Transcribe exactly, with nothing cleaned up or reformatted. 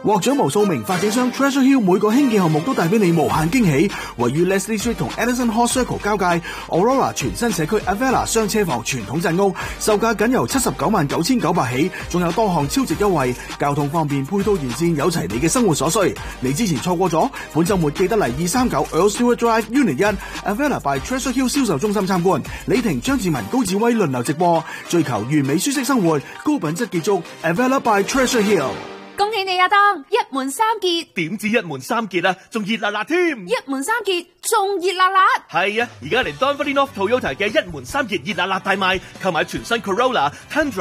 獲獎無數名發展商 Treasure Hill 每個興建項目都帶俾你無限驚喜。位於 Leslie Street 同 Edison Hall Circle 交界 Aurora 全新社區 Avella 雙車房傳統鎮屋，售價僅由七十九萬九千九百起，仲有多項超值優惠，交通方便，配套完善，有齊你嘅生活所需。你之前錯過咗，本週末記得嚟二三九 Earl Stewart Drive Unit 一 Avella by Treasure Hill 銷售中心參觀。李婷、張志文、高志威輪流直播，追求完美舒適生活，高品質建築 Avella by Treasure Hill。 恭喜你啊，當一門三傑， 點知一門三傑啊，仲熱辣辣添！ 一門三傑仲熱辣辣。 係啊，而家嚟 Dunfermline North Toyota 嘅一門三傑熱辣辣大賣，購買全新 Corolla、Tundra